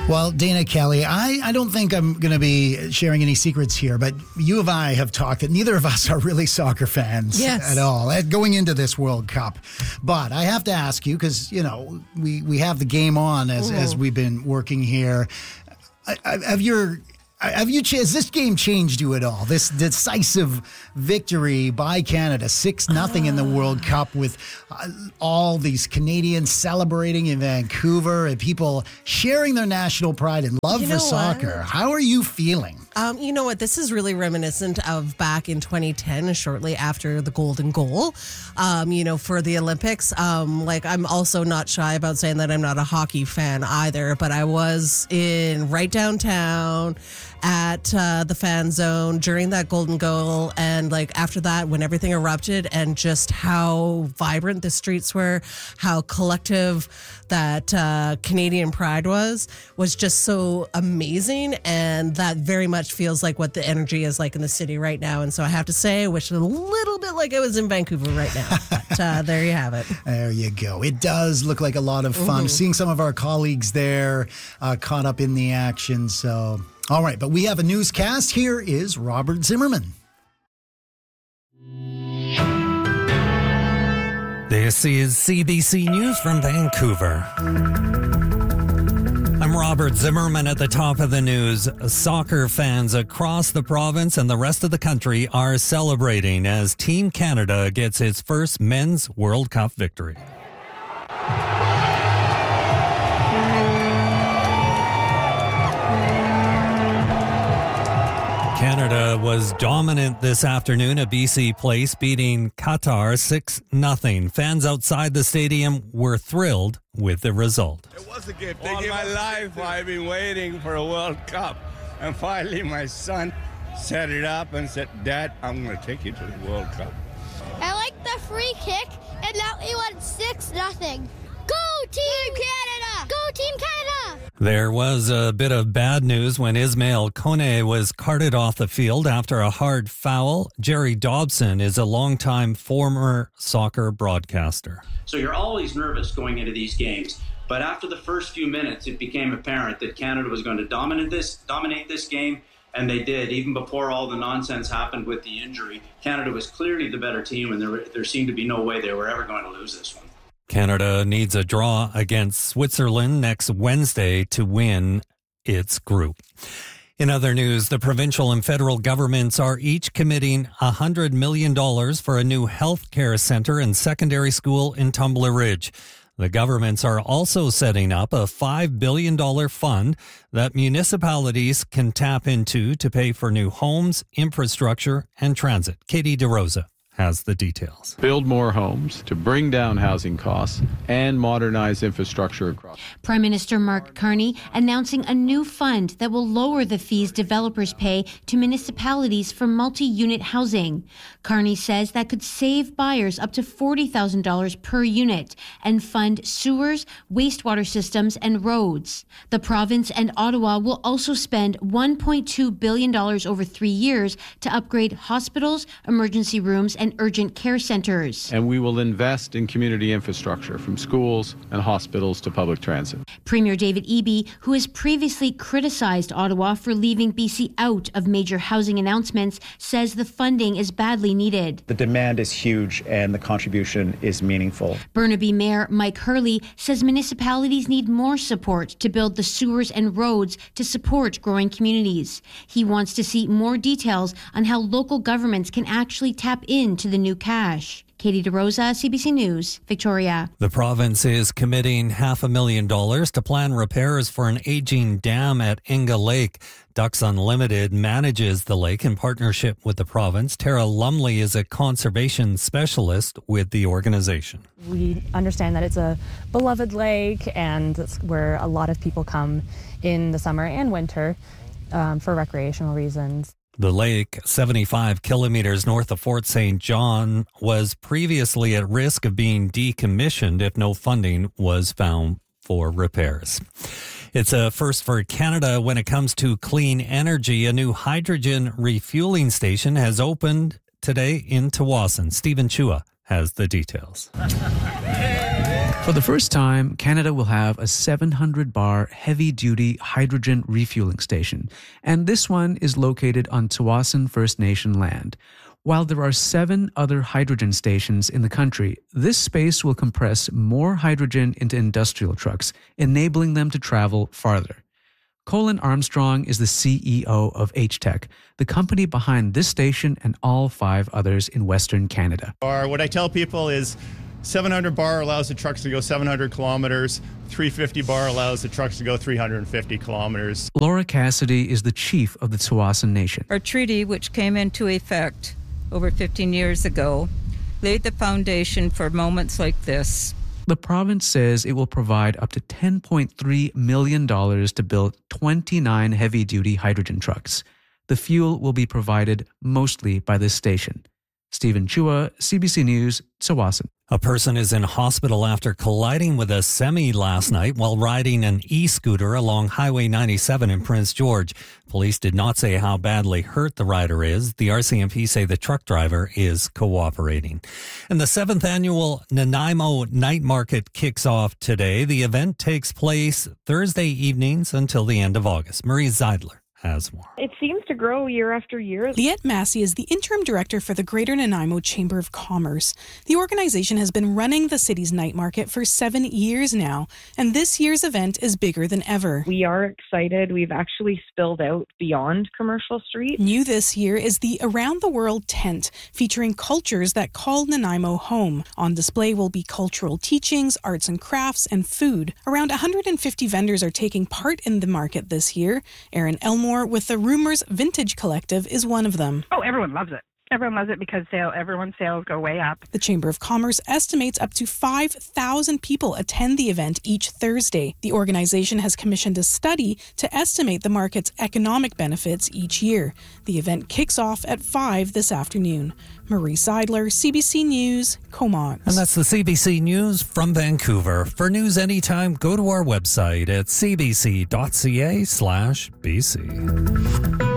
Well, Dana Kelly, I don't think I'm going to be sharing any secrets here, but you and I have talked that neither of us are really soccer fans at all going into this World Cup. But I have to ask you, because, you know, we have the game on as we've been working here. Has this game changed you at all? This decisive victory by Canada, 6-0 in the World Cup, with all these Canadians celebrating in Vancouver and people sharing their national pride and love for soccer. How are you feeling? You know what? This is really reminiscent of back in 2010, shortly after the golden goal, for the Olympics. I'm also not shy about saying that I'm not a hockey fan either, but I was right downtown at the fan zone during that golden goal, and after that, when everything erupted, and just how vibrant the streets were, how collective that Canadian pride was just so amazing, and that very much feels like what the energy is like in the city right now. And so I have to say, I wish it a little bit like I was in Vancouver right now. But there you have it. There you go. It does look like a lot of fun. Seeing some of our colleagues there caught up in the action. So, all right, but we have a newscast. Here is Robert Zimmerman. This is CBC News from Vancouver. I'm Robert Zimmerman at the top of the news. Soccer fans across the province and the rest of the country are celebrating as Team Canada gets its first men's World Cup victory. Canada was dominant this afternoon at BC Place, beating Qatar 6-0. Fans outside the stadium were thrilled with the result. It was a gift. All my life I've been waiting for a World Cup. And finally my son set it up and said, Dad, I'm going to take you to the World Cup. I like the free kick, and now we won 6-0. Go Team Canada! Go Team Canada! There was a bit of bad news when Ismail Kone was carted off the field after a hard foul. Jerry Dobson is a longtime former soccer broadcaster. So you're always nervous going into these games. But after the first few minutes, it became apparent that Canada was going to dominate this game, and they did. Even before all the nonsense happened with the injury, Canada was clearly the better team, and there seemed to be no way they were ever going to lose this one. Canada needs a draw against Switzerland next Wednesday to win its group. In other news, the provincial and federal governments are each committing $100 million for a new health care center and secondary school in Tumbler Ridge. The governments are also setting up a $5 billion fund that municipalities can tap into to pay for new homes, infrastructure, and transit. Katie DeRosa has the details. Build more homes to bring down housing costs and modernize infrastructure across. Prime Minister Mark Carney announcing a new fund that will lower the fees developers pay to municipalities for multi-unit housing. Carney says that could save buyers up to $40,000 per unit and fund sewers, wastewater systems, and roads. The province and Ottawa will also spend $1.2 billion over 3 years to upgrade hospitals, emergency rooms, and urgent care centers. And we will invest in community infrastructure from schools and hospitals to public transit. Premier David Eby, who has previously criticized Ottawa for leaving BC out of major housing announcements, says the funding is badly needed. The demand is huge and the contribution is meaningful. Burnaby Mayor Mike Hurley says municipalities need more support to build the sewers and roads to support growing communities. He wants to see more details on how local governments can actually tap into the new cash. Katie DeRosa, CBC News, Victoria. The province is committing $500,000 to plan repairs for an aging dam at Inga Lake. Ducks Unlimited manages the lake in partnership with the province. Tara Lumley is a conservation specialist with the organization. We understand that it's a beloved lake, and it's where a lot of people come in the summer and winter for recreational reasons. The lake, 75 kilometers north of Fort St. John, was previously at risk of being decommissioned if no funding was found for repairs. It's a first for Canada when it comes to clean energy. A new hydrogen refueling station has opened today in Tsawwassen. Stephen Chua has the details. For the first time, Canada will have a 700-bar heavy-duty hydrogen refueling station, and this one is located on Tsawwassen First Nation land. While there are 7 other hydrogen stations in the country, this space will compress more hydrogen into industrial trucks, enabling them to travel farther. Colin Armstrong is the CEO of H-Tech, the company behind this station and all 5 others in Western Canada. What I tell people is 700 bar allows the trucks to go 700 kilometers, 350 bar allows the trucks to go 350 kilometers. Laura Cassidy is the chief of the Tsawwassen Nation. Our treaty, which came into effect over 15 years ago, laid the foundation for moments like this. The province says it will provide up to $10.3 million to build 29 heavy-duty hydrogen trucks. The fuel will be provided mostly by this station. Stephen Chua, CBC News, Tsawwassen. A person is in hospital after colliding with a semi last night while riding an e-scooter along Highway 97 in Prince George. Police did not say how badly hurt the rider is. The RCMP say the truck driver is cooperating. And the 7th annual Nanaimo Night Market kicks off today. The event takes place Thursday evenings until the end of August. Marie Zeidler has more. It seems to grow year after year. Liette Massey is the interim director for the Greater Nanaimo Chamber of Commerce. The organization has been running the city's night market for 7 years now, and this year's event is bigger than ever. We are excited. We've actually spilled out beyond Commercial Street. New this year is the Around the World tent, featuring cultures that call Nanaimo home. On display will be cultural teachings, arts and crafts, and food. Around 150 vendors are taking part in the market this year. Erin Elmore with the Rumors Vintage Collective is one of them. Oh, everyone loves it. Everyone loves it because everyone's sales go way up. The Chamber of Commerce estimates up to 5,000 people attend the event each Thursday. The organization has commissioned a study to estimate the market's economic benefits each year. The event kicks off at 5 this afternoon. Marie Seidler, CBC News, Comox. And that's the CBC News from Vancouver. For news anytime, go to our website at cbc.ca/BC.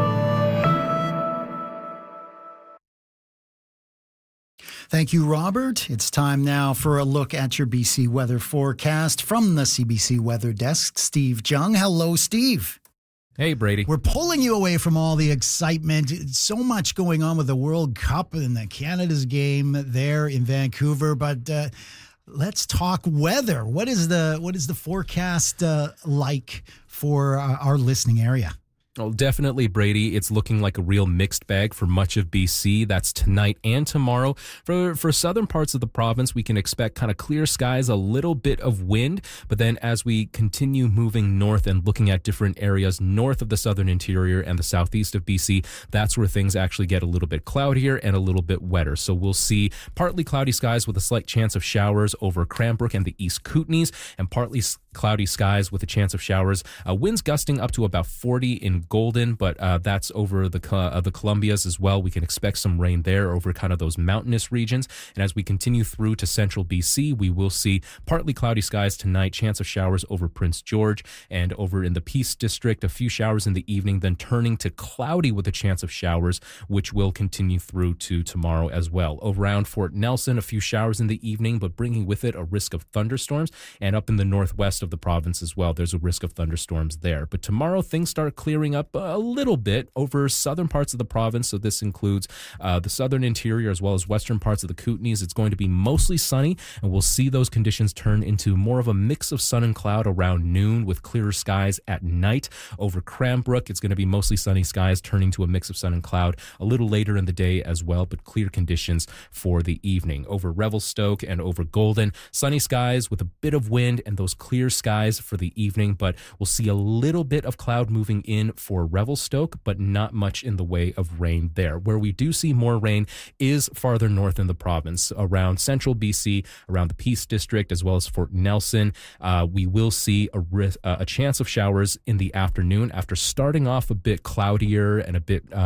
Thank you, Robert. It's time now for a look at your BC weather forecast from the CBC Weather Desk. Steve Jung. Hello, Steve. Hey, Brady. We're pulling you away from all the excitement. So much going on with the World Cup and the Canada's game there in Vancouver, but let's talk weather. What is the forecast like for our listening area? Well, definitely, Brady. It's looking like a real mixed bag for much of BC. That's tonight and tomorrow. For southern parts of the province, we can expect kind of clear skies, a little bit of wind. But then as we continue moving north and looking at different areas north of the southern interior and the southeast of BC, that's where things actually get a little bit cloudier and a little bit wetter. So we'll see partly cloudy skies with a slight chance of showers over Cranbrook and the East Kootenays, and partly cloudy skies with a chance of showers. Winds gusting up to about 40 in Golden, but that's over the Columbias as well. We can expect some rain there over kind of those mountainous regions. And as we continue through to central BC, we will see partly cloudy skies tonight, chance of showers over Prince George, and over in the Peace District, a few showers in the evening, then turning to cloudy with a chance of showers, which will continue through to tomorrow as well. Around Fort Nelson, a few showers in the evening, but bringing with it a risk of thunderstorms. And up in the northwest of the province as well, there's a risk of thunderstorms there. But tomorrow, things start clearing up a little bit over southern parts of the province. So this includes the southern interior as well as western parts of the Kootenays. It's going to be mostly sunny, and we'll see those conditions turn into more of a mix of sun and cloud around noon with clearer skies at night. Over Cranbrook, it's going to be mostly sunny skies turning to a mix of sun and cloud a little later in the day as well, but clear conditions for the evening. Over Revelstoke and over Golden, sunny skies with a bit of wind and those clear skies for the evening, but we'll see a little bit of cloud moving in for Revelstoke, but not much in the way of rain there. Where we do see more rain is farther north in the province, around central BC, around the Peace District, as well as Fort Nelson. We will see a chance of showers in the afternoon after starting off a bit cloudier and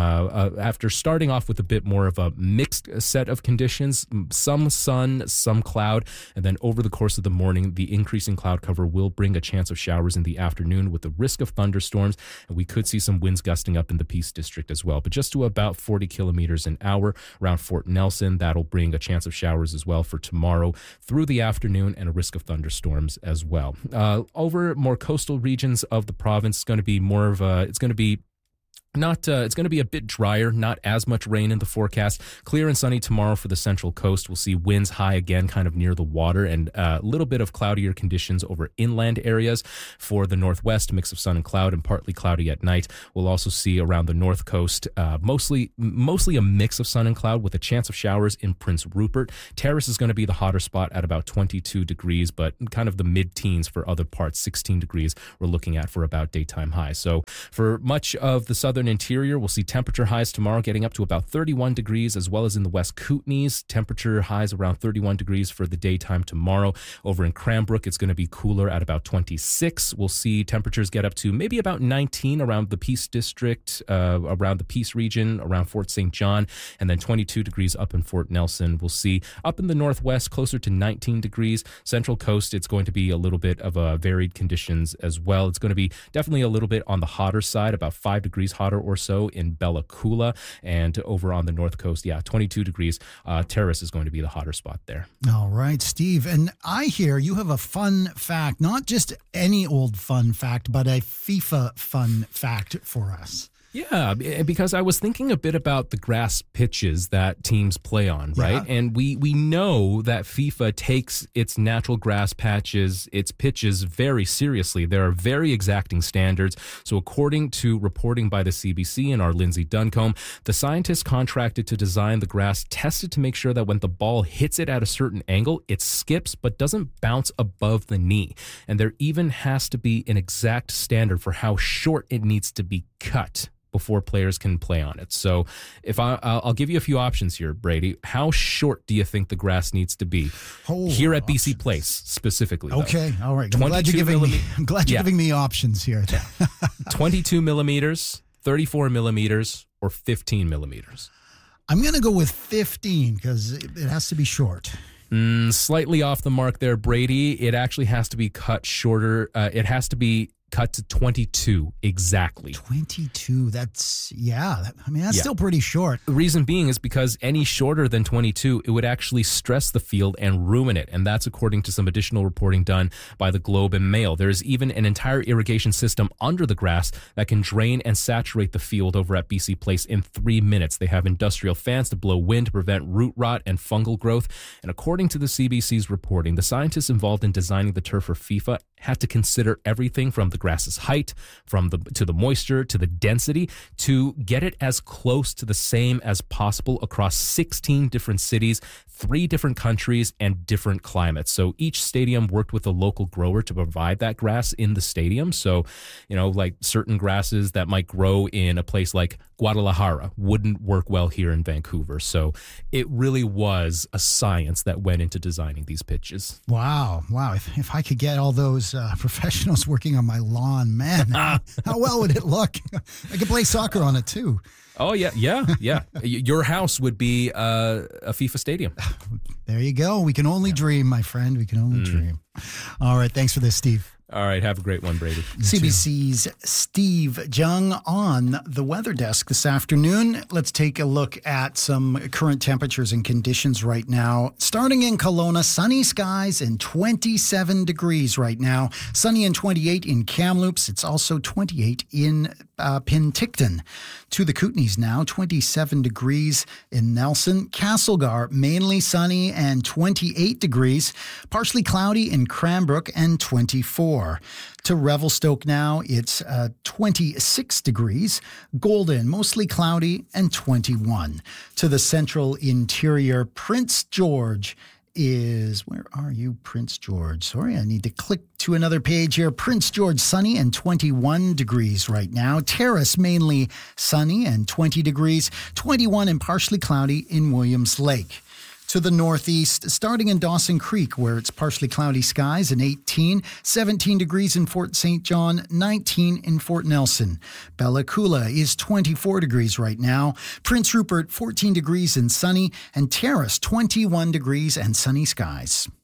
after starting off with a bit more of a mixed set of conditions, some sun, some cloud, and then over the course of the morning, the increasing cloud cover will will bring a chance of showers in the afternoon with the risk of thunderstorms, and we could see some winds gusting up in the Peace District as well, but just to about 40 kilometers an hour around Fort Nelson. That'll bring a chance of showers as well for tomorrow through the afternoon and a risk of thunderstorms as well. Over more coastal regions of the province, it's going to be it's going to be a bit drier, not as much rain in the forecast. Clear and sunny tomorrow for the central coast. We'll see winds high again, kind of near the water, and a little bit of cloudier conditions over inland areas. For the northwest, mix of sun and cloud and partly cloudy at night. We'll also see around the north coast, mostly a mix of sun and cloud with a chance of showers in Prince Rupert. Terrace is going to be the hotter spot at about 22 degrees, but kind of the mid-teens for other parts. 16 degrees we're looking at for about daytime highs. So for much of the southern interior, we'll see temperature highs tomorrow getting up to about 31 degrees, as well as in the West Kootenays, temperature highs around 31 degrees for the daytime tomorrow. Over in Cranbrook, it's going to be cooler at about 26. We'll see temperatures get up to maybe about 19 around the Peace District, around the Peace region, around Fort St. John, and then 22 degrees up in Fort Nelson. We'll see up in the northwest closer to 19 degrees. Central coast, it's going to be a little bit of varied conditions as well. It's going to be definitely a little bit on the hotter side, about 5 degrees hotter or so in Bella Coola, and over on the north coast, 22 degrees. Terrace is going to be the hotter spot there. All right, Steve. And I hear you have a fun fact, not just any old fun fact, but a FIFA fun fact for us. Yeah, because I was thinking a bit about the grass pitches that teams play on, right? Yeah. And we know that FIFA takes its natural grass patches, its pitches very seriously. There are very exacting standards. So according to reporting by the CBC and our Lindsay Duncombe, the scientists contracted to design the grass tested to make sure that when the ball hits it at a certain angle, it skips but doesn't bounce above the knee. And there even has to be an exact standard for how short it needs to be cut before players can play on it. So if I'll give you a few options here, Brady. How short do you think the grass needs to be here at BC Place specifically? Okay, all right. I'm glad you're giving me options here. 22 millimeters, 34 millimeters, or 15 millimeters. I'm going to go with 15 because it has to be short. Slightly off the mark there, Brady. It actually has to be cut shorter. It has to be cut to 22 exactly. 22, that's still pretty short. The reason being is because any shorter than 22, it would actually stress the field and ruin it. And that's according to some additional reporting done by the Globe and Mail. There's even an entire irrigation system under the grass that can drain and saturate the field over at BC Place in 3 minutes. They have industrial fans to blow wind to prevent root rot and fungal growth. And according to the CBC's reporting, the scientists involved in designing the turf for FIFA had to consider everything from the grass's height, to the moisture, to the density, to get it as close to the same as possible across 16 different cities, 3 different countries, and different climates. So each stadium worked with a local grower to provide that grass in the stadium. So, like certain grasses that might grow in a place like Guadalajara wouldn't work well here in Vancouver. So it really was a science that went into designing these pitches. Wow. If I could get all those professionals working on my lawn, man, how well would it look? I could play soccer on it too. Oh, yeah. Your house would be a FIFA stadium. There you go. We can only dream, my friend. We can only dream. All right. Thanks for this, Steve. All right. Have a great one, Brady. CBC's Steve Jung on the weather desk this afternoon. Let's take a look at some current temperatures and conditions right now. Starting in Kelowna, sunny skies and 27 degrees right now. Sunny and 28 in Kamloops. It's also 28 in Penticton. To the Kootenays now, 27 degrees in Nelson. Castlegar, mainly sunny and 28 degrees. Partially cloudy in Cranbrook and 24. To Revelstoke now, it's 26 degrees. Golden, mostly cloudy and 21. To the central interior, Prince George is, where are you, Prince George? Sorry, I need to click to another page here. Prince George, sunny and 21 degrees right now. Terrace, mainly sunny and 20 degrees. 21 and partially cloudy in Williams Lake. To the northeast, starting in Dawson Creek, where it's partially cloudy skies and 18, 17 degrees in Fort St. John, 19 in Fort Nelson. Bella Coola is 24 degrees right now. Prince Rupert, 14 degrees and sunny, and Terrace, 21 degrees and sunny skies.